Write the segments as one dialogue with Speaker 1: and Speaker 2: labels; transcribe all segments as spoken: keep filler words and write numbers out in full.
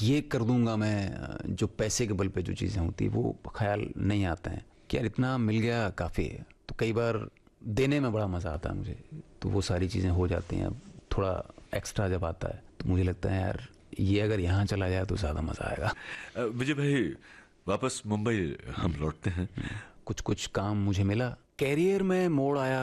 Speaker 1: ये कर दूंगा मैं, जो पैसे के बल पे जो चीज़ें होती वो ख्याल नहीं आते हैं कि यार इतना मिल गया काफ़ी है। तो कई बार देने में बड़ा मज़ा आता है मुझे, तो वो सारी चीज़ें हो जाती हैं। अब थोड़ा एक्स्ट्रा जब आता है तो मुझे लगता है यार ये अगर यहाँ चला जाए तो ज़्यादा मज़ा आएगा।
Speaker 2: विजय भाई, वापस मुंबई हम लौटते हैं।
Speaker 1: कुछ कुछ काम मुझे मिला, कैरियर में मोड़ आया।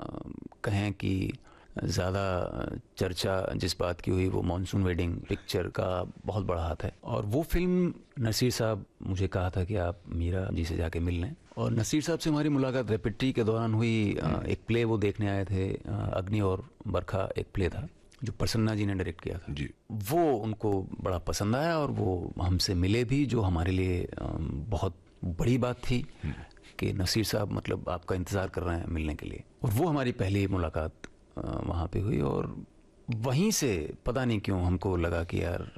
Speaker 1: कहें कि ज़्यादा चर्चा जिस बात की हुई वो मॉनसून वेडिंग पिक्चर का बहुत बड़ा हाथ है। और वो फिल्म नसीर साहब मुझे कहा था कि आप मीरा जी से जाके मिल लें, और नसीर साहब से हमारी मुलाकात रेपिट्री के दौरान हुई। एक प्ले वो देखने आए थे, अग्नि और बरखा एक प्ले था जो प्रसन्ना जी ने डायरेक्ट किया था
Speaker 2: जी।
Speaker 1: वो उनको बड़ा पसंद आया और वो हमसे मिले भी, जो हमारे लिए बहुत बड़ी बात थी कि नसीर साहब मतलब आपका इंतज़ार कर रहे हैं मिलने के लिए। और वो हमारी पहली मुलाकात वहाँ पे हुई, और वहीं से पता नहीं क्यों हमको लगा कि यार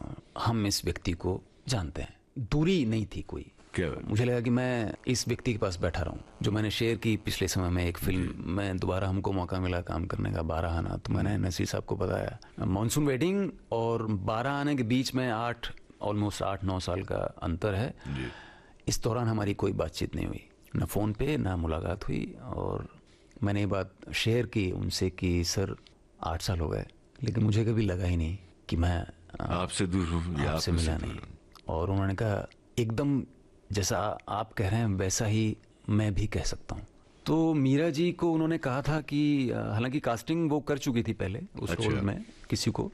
Speaker 1: हम इस व्यक्ति को जानते हैं। दूरी नहीं थी कोई,
Speaker 2: क्या?
Speaker 1: मुझे लगा कि मैं इस व्यक्ति के पास बैठा रहूं जो मैंने शेयर की पिछले समय में एक फिल्म में। दोबारा हमको मौका मिला काम करने का, बारह आना। तो मैंने नसीर साहब को बताया मॉनसून वेडिंग और बारह आने के बीच में आठ ऑलमोस्ट आठ नौ साल का अंतर है
Speaker 2: जी।
Speaker 1: इस दौरान हमारी कोई बातचीत नहीं हुई, ना फ़ोन पे ना मुलाकात हुई। और मैंने ये बात शेयर की उनसे कि सर आठ साल हो गए, लेकिन मुझे कभी लगा ही नहीं कि मैं
Speaker 2: आपसे दूर हूँ,
Speaker 1: आपसे मिला नहीं। और उन्होंने कहा एकदम जैसा आप कह रहे हैं वैसा ही मैं भी कह सकता हूँ। तो मीरा जी को उन्होंने कहा था कि हालांकि कास्टिंग वो कर चुकी थी पहले उस
Speaker 2: अच्छा।
Speaker 1: रोल में किसी को,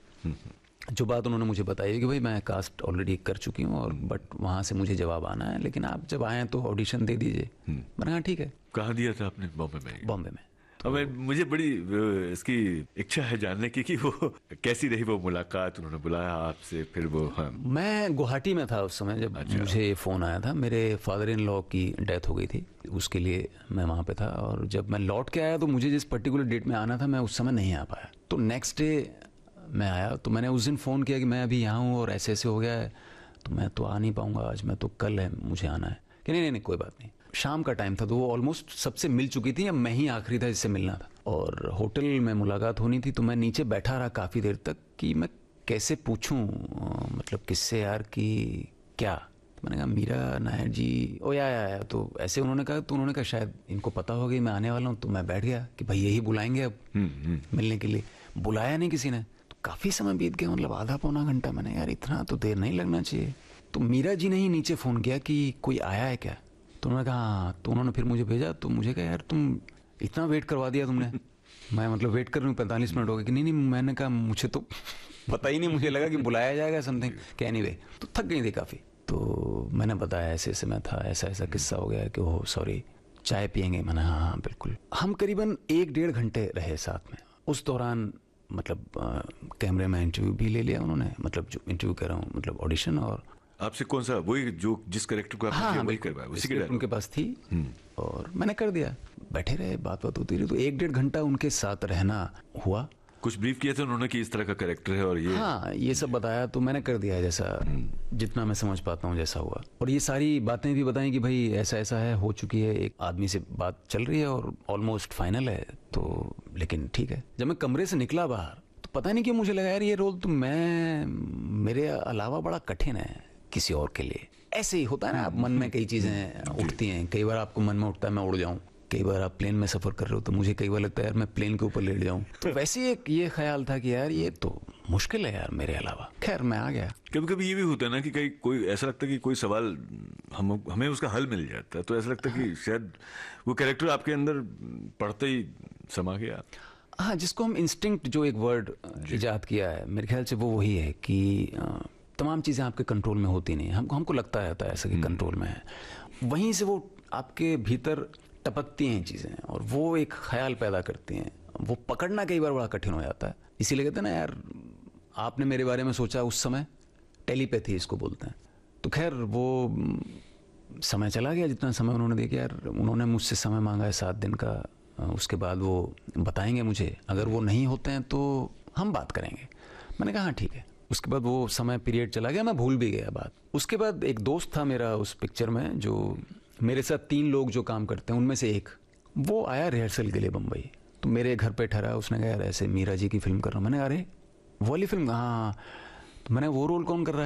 Speaker 1: जो बात उन्होंने मुझे बताई कि भाई मैं कास्ट ऑलरेडी कर चुकी हूँ और बट वहाँ से मुझे जवाब आना है, लेकिन आप जब आए तो ऑडिशन दे दीजिए। मैंने कहा ठीक है।
Speaker 2: कहाँ दिया था आपने? बॉम्बे में?
Speaker 1: बॉम्बे में।
Speaker 2: तो मैं मुझे बड़ी इसकी इच्छा है जानने की कि वो कैसी रही वो मुलाकात। उन्होंने बुलाया आपसे, फिर वो? हाँ।
Speaker 1: मैं गुवाहाटी में था उस समय जब
Speaker 2: अच्छा।
Speaker 1: मुझे ये फ़ोन आया था। मेरे फादर इन लॉ की डेथ हो गई थी, उसके लिए मैं वहाँ पे था। और जब मैं लौट के आया तो मुझे जिस पर्टिकुलर डेट में आना था मैं उस समय नहीं आ पाया। तो नेक्स्ट डे मैं आया तो मैंने उस दिन फ़ोन किया कि मैं अभी यहाँ हूँ और ऐसे ऐसे हो गया है, तो मैं तो आ नहीं पाऊँगा आज, मैं तो कल है मुझे आना है। कि नहीं नहीं नहीं कोई बात नहीं। शाम का टाइम था तो वो ऑलमोस्ट सबसे मिल चुकी थी, अब मैं ही आखिरी था जिससे मिलना था। और होटल में मुलाकात होनी थी तो मैं नीचे बैठा रहा काफ़ी देर तक कि मैं कैसे पूछूं, मतलब किससे यार कि क्या। तो मैंने कहा मीरा नायर जी ओ या, या, या तो ऐसे उन्होंने कहा। तो उन्होंने कहा शायद इनको पता हो गई मैं आने वाला हूँ। तो मैं बैठ गया कि भाई यही बुलाएंगे अब मिलने के लिए। बुलाया नहीं किसी ने, तो काफ़ी समय बीत गया, मतलब आधा पौना घंटा। मैंने यार इतना तो देर नहीं लगना चाहिए। तो मीरा जी ने ही नीचे फ़ोन किया कि कोई आया है क्या। तो उन्होंने कहा हाँ। तो उन्होंने फिर मुझे भेजा। तो मुझे कहा यार तुम इतना वेट करवा दिया तुमने। मैं मतलब वेट कर रही हूँ पैंतालीस मिनट हो गए कि नहीं नहीं। मैंने कहा मुझे तो पता ही नहीं, मुझे लगा कि बुलाया जाएगा समथिंग कि एनीवे। तो थक गई थी काफ़ी। तो मैंने बताया ऐसे ऐसे मैं था, ऐसा ऐसा किस्सा हो गया कि ओह सॉरी चाय पियेंगे। मैंने हाँ हाँ बिल्कुल। हम करीबन एक डेढ़ घंटे रहे साथ में। उस दौरान मतलब कैमरे में इंटरव्यू भी ले लिया उन्होंने, मतलब जो इंटरव्यू कर रहा हूँ मतलब ऑडिशन। और
Speaker 2: आपसे कौन सा वही जो जिस कैरेक्टर को आपने
Speaker 1: हाँ,
Speaker 2: किया वही करवाया? उसी के
Speaker 1: उनके पास थी और मैंने कर दिया। बैठे रहे, बात बात होती रही। तो एक डेढ़ घंटा उनके साथ रहना हुआ।
Speaker 2: कुछ ब्रीफ किया था उन्होंने कि इस तरह का कैरेक्टर है और ये?
Speaker 1: हाँ ये सब बताया तो मैंने कर दिया जैसा जितना मैं समझ पाता हूँ जैसा हुआ। और ये सारी बातें भी बताई कि भाई ऐसा ऐसा है, हो चुकी है, एक आदमी से बात चल रही है और ऑलमोस्ट फाइनल है। तो लेकिन ठीक है। जब मैं कमरे से निकला बाहर तो पता नहीं क्यों मुझे लगा यार ये रोल तो मैं मेरे अलावा बड़ा कठिन है किसी और के लिए। ऐसे ही होता है ना, आप मन में कई चीज़ें उठती हैं। कई बार आपको मन में उठता है मैं उड़ जाऊं, कई बार आप प्लेन में सफ़र कर रहे हो तो मुझे कई बार लगता है यार मैं प्लेन के ऊपर लेट जाऊं। तो वैसे एक ये ख्याल था कि यार ये तो मुश्किल है यार मेरे अलावा। खैर मैं आ गया।
Speaker 2: कभी कभी ये भी होता है ना कि कहीं कोई ऐसा लगता है कि कोई सवाल हम हमें उसका हल मिल जाता है, तो ऐसा लगता है कि शायद वो कैरेक्टर आपके अंदर पढ़ते ही समा गया।
Speaker 1: हाँ, जिसको हम इंस्टिंक्ट जो एक वर्ड इजाद किया है मेरे ख्याल से वो वही है कि तमाम चीज़ें आपके कंट्रोल में होती नहीं। हमको हमको लगता है ऐसा कि कंट्रोल में है, वहीं से वो आपके भीतर टपकती हैं चीज़ें और वो एक ख्याल पैदा करती हैं। वो पकड़ना कई बार बड़ा कठिन हो जाता है। इसीलिए कहते हैं ना यार आपने मेरे बारे में सोचा उस समय, टेलीपैथी इसको बोलते हैं। तो खैर वो समय चला गया जितना समय उन्होंने देखा। यार उन्होंने मुझसे समय मांगा है सात दिन का, उसके बाद वो बताएंगे मुझे। अगर वो नहीं होते हैं तो हम बात करेंगे। मैंने कहा हाँ ठीक है। उसके बाद वो समय पीरियड चला गया, मैं भूल भी गया बात। उसके बाद एक दोस्त था मेरा उस पिक्चर में, जो मेरे साथ तीन लोग जो काम करते हैं उनमें से एक, वो आया रिहर्सल के लिए बम्बई। तो मेरे घर पे ठहरा, उसने कहा यार ऐसे मीरा जी की फिल्म कर रहा हूँ। मैंने कहा अरे वो वाली फिल्म? हाँ। तो मैंने वो रोल कौन कर रहा है?